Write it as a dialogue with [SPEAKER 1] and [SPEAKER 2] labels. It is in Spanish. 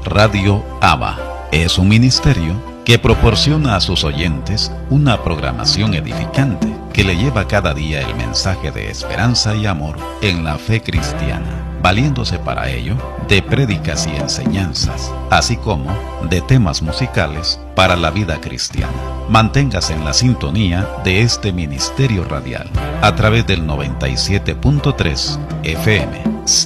[SPEAKER 1] Radio Abba es un ministerio que proporciona a sus oyentes una programación edificante que le lleva cada día el mensaje de esperanza y amor en la fe cristiana, valiéndose para ello de prédicas y enseñanzas, así como de temas musicales para la vida cristiana. Manténgase en la sintonía de este ministerio radial a través del 97.3 FM.